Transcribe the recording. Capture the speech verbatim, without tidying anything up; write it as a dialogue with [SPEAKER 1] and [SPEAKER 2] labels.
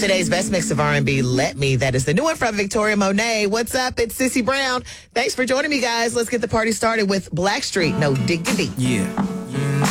[SPEAKER 1] Today's best mix of R and B, Let Me. That is the new one from Victoria Monet. What's up? It's Sissy Brown. Thanks for joining me, guys. Let's get the party started with Blackstreet, No Diggity.
[SPEAKER 2] Yeah.